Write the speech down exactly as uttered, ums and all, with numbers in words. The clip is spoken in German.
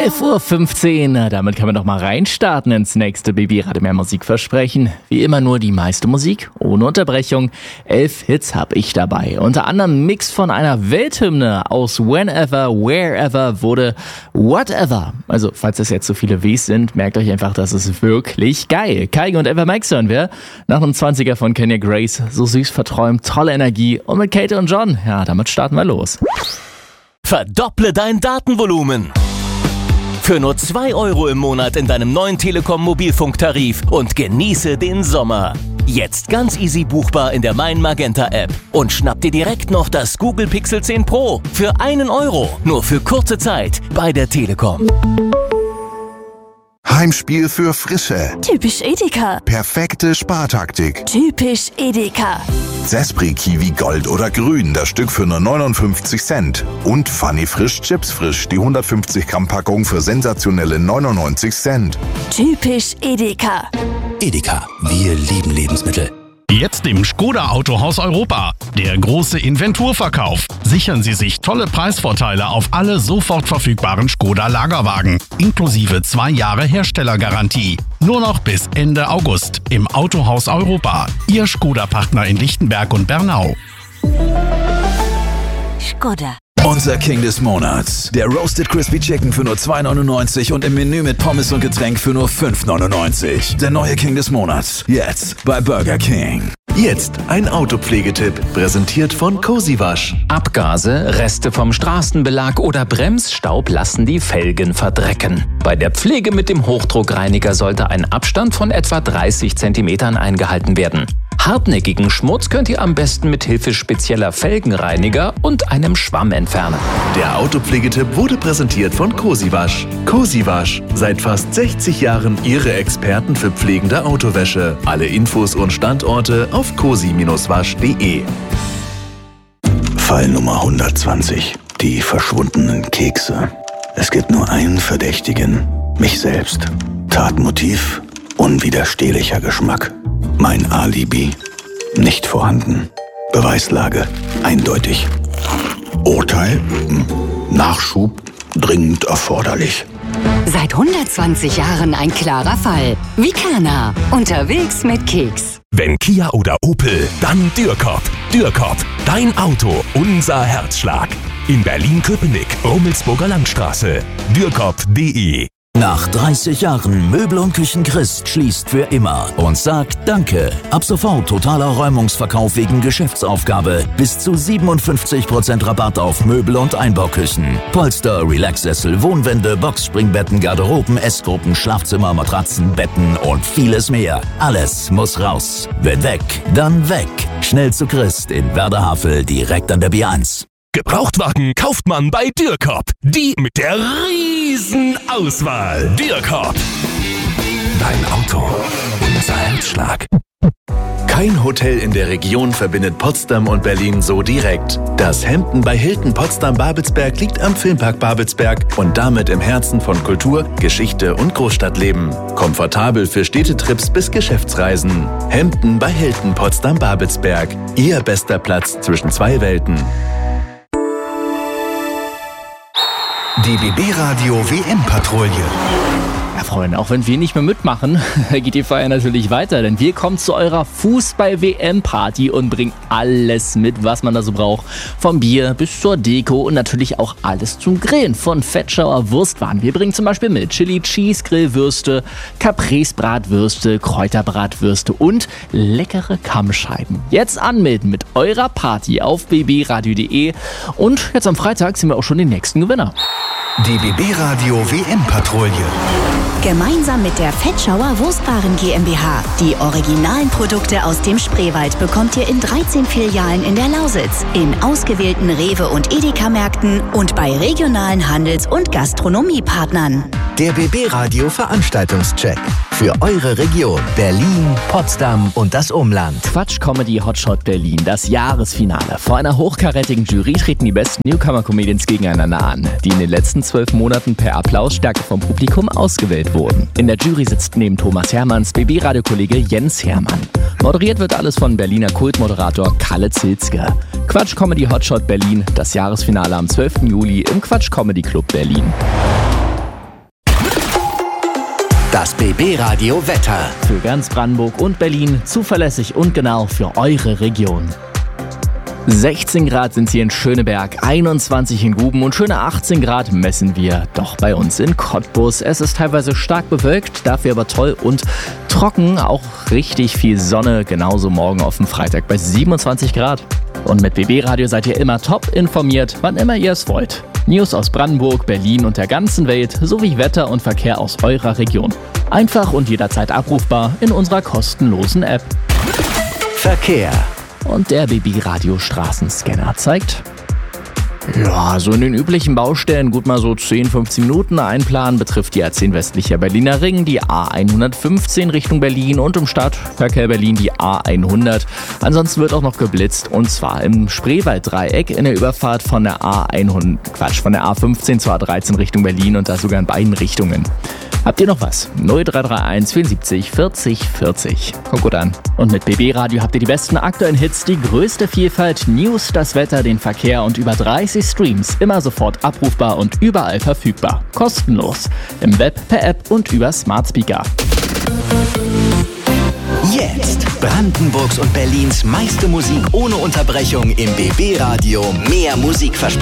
elf Uhr fünfzehn, damit können wir doch mal reinstarten ins nächste B B Radio Mehr Musik versprechen. Wie immer nur die meiste Musik, ohne Unterbrechung. Elf Hits hab ich dabei. Unter anderem Mix von einer Welthymne aus Whenever, Wherever wurde Whatever. Also, falls das jetzt so viele Ws sind, merkt euch einfach, das ist wirklich geil. Kygo und Eva Max hören wir. Nach einem zwanziger von Kenya Grace. So süß verträumt, tolle Energie. Und mit Kate und John, ja, damit starten wir los. Verdopple dein Datenvolumen. Für nur zwei Euro im Monat in deinem neuen Telekom-Mobilfunktarif und genieße den Sommer. Jetzt ganz easy buchbar in der Mein Magenta App. Und schnapp dir direkt noch das Google Pixel zehn Pro für einen Euro. Nur für kurze Zeit bei der Telekom. Heimspiel für Frische. Typisch Edeka. Perfekte Spartaktik. Typisch Edeka. Zespri Kiwi Gold oder Grün, das Stück für nur neunundfünfzig Cent. Und Funny Frisch Chips Frisch, die hundertfünfzig Gramm Packung für sensationelle neunundneunzig Cent. Typisch Edeka. Edeka, wir lieben Lebensmittel. Jetzt im Skoda Autohaus Europa. Der große Inventurverkauf. Sichern Sie sich tolle Preisvorteile auf alle sofort verfügbaren Skoda Lagerwagen. Inklusive zwei Jahre Herstellergarantie. Nur noch bis Ende August im Autohaus Europa. Ihr Skoda-Partner in Lichtenberg und Bernau. Skoda. Unser King des Monats. Der Roasted Crispy Chicken für nur zwei neunundneunzig und im Menü mit Pommes und Getränk für nur fünf neunundneunzig. Der neue King des Monats. Jetzt bei Burger King. Jetzt ein Autopflegetipp, präsentiert von Cozy Wasch. Abgase, Reste vom Straßenbelag oder Bremsstaub lassen die Felgen verdrecken. Bei der Pflege mit dem Hochdruckreiniger sollte ein Abstand von etwa dreißig Zentimetern eingehalten werden. Hartnäckigen Schmutz könnt ihr am besten mit Hilfe spezieller Felgenreiniger und einem Schwamm entfernen. Der Autopflegetipp wurde präsentiert von Cozy Wasch. Cozy Wasch, seit fast sechzig Jahren Ihre Experten für pflegende Autowäsche. Alle Infos und Standorte auf cozy wasch punkt de. Fall Nummer hundertzwanzig. Die verschwundenen Kekse. Es gibt nur einen Verdächtigen. Mich selbst. Tatmotiv. Unwiderstehlicher Geschmack. Mein Alibi. Nicht vorhanden. Beweislage. Eindeutig. Urteil. Nachschub. Dringend erforderlich. Seit hundertzwanzig Jahren ein klarer Fall. Vicana. Unterwegs mit Keks. Wenn Kia oder Opel, dann Dürkop. Dürkop, dein Auto, unser Herzschlag. In Berlin-Köpenick, Rummelsburger Landstraße. Dürkop punkt de. Nach dreißig Jahren Möbel und Küchen Christ schließt für immer und sagt Danke. Ab sofort totaler Räumungsverkauf wegen Geschäftsaufgabe. Bis zu siebenundfünfzig Prozent Rabatt auf Möbel und Einbauküchen. Polster, Relaxsessel, Wohnwände, Boxspringbetten, Garderoben, Essgruppen, Schlafzimmer, Matratzen, Betten und vieles mehr. Alles muss raus. Wenn weg, dann weg. Schnell zu Christ in Werder-Havel, direkt an der B eins. Gebrauchtwagen kauft man bei Dürkop. Die mit der riesen Auswahl. Dürkop. Dein Auto, unser Herzschlag. Kein Hotel in der Region verbindet Potsdam und Berlin so direkt. Das Hampton bei Hilton Potsdam-Babelsberg liegt am Filmpark Babelsberg und damit im Herzen von Kultur, Geschichte und Großstadtleben. Komfortabel für Städtetrips bis Geschäftsreisen. Hampton bei Hilton Potsdam-Babelsberg. Ihr bester Platz zwischen zwei Welten. Die B B-Radio W M-Patrouille. Ja, Freunde, auch wenn wir nicht mehr mitmachen, geht die Feier natürlich weiter, denn wir kommen zu eurer Fußball-W M-Party und bringen alles mit, was man da so braucht. Vom Bier bis zur Deko und natürlich auch alles zum Grillen. Von Fettschauer Wurstwaren. Wir bringen zum Beispiel mit Chili Cheese Grillwürste, Caprese Bratwürste, Kräuterbratwürste und leckere Kammscheiben. Jetzt anmelden mit eurer Party auf b b radio punkt de und jetzt am Freitag sind wir auch schon die nächsten Gewinner. Die B B-Radio W M-Patrouille. Gemeinsam mit der Fettschauer Wurstwaren GmbH. Die originalen Produkte aus dem Spreewald bekommt ihr in dreizehn Filialen in der Lausitz, in ausgewählten Rewe- und Edeka-Märkten und bei regionalen Handels- und Gastronomiepartnern. Der B B-Radio Veranstaltungscheck. Für eure Region Berlin, Potsdam und das Umland. Quatsch Comedy Hotshot Berlin, das Jahresfinale. Vor einer hochkarätigen Jury treten die besten Newcomer-Comedians gegeneinander an, die in den letzten zwölf Monaten per Applausstärke vom Publikum ausgewählt wurden. In der Jury sitzt neben Thomas Hermanns B B-Radio-Kollege Jens Hermann. Moderiert wird alles von Berliner Kultmoderator Kalle Zilzke. Quatsch Comedy Hotshot Berlin, das Jahresfinale am zwölften Juli im Quatsch Comedy Club Berlin. Das B B-Radio Wetter. Für ganz Brandenburg und Berlin zuverlässig und genau für eure Region. sechzehn Grad sind hier in Schöneberg, einundzwanzig in Guben und schöne achtzehn Grad messen wir doch bei uns in Cottbus. Es ist teilweise stark bewölkt, dafür aber toll und trocken, auch richtig viel Sonne, genauso morgen auf dem Freitag bei siebenundzwanzig Grad. Und mit B B-Radio seid ihr immer top informiert, wann immer ihr es wollt. News aus Brandenburg, Berlin und der ganzen Welt sowie Wetter und Verkehr aus eurer Region. Einfach und jederzeit abrufbar in unserer kostenlosen App. Verkehr. Und der B B-Radio Straßenscanner zeigt, ja, so in den üblichen Baustellen gut mal so zehn, fünfzehn Minuten einplanen, betrifft die A zehn westlicher Berliner Ring, die A hundertfünfzehn Richtung Berlin und im Stadtverkehr Berlin die A hundert. Ansonsten wird auch noch geblitzt und zwar im Spreewalddreieck in der Überfahrt von der A hundert, Quatsch, von der A fünfzehn zur A dreizehn Richtung Berlin und das sogar in beiden Richtungen. Habt ihr noch was? null drei drei eins vierundsiebzig vierzig vierzig. Kommt gut an. Und mit B B-Radio habt ihr die besten aktuellen Hits, die größte Vielfalt, News, das Wetter, den Verkehr und über dreißig Streams. Immer sofort abrufbar und überall verfügbar. Kostenlos. Im Web, per App und über Smart Speaker. Jetzt Brandenburgs und Berlins meiste Musik ohne Unterbrechung im B B-Radio. Mehr Musik versprochen.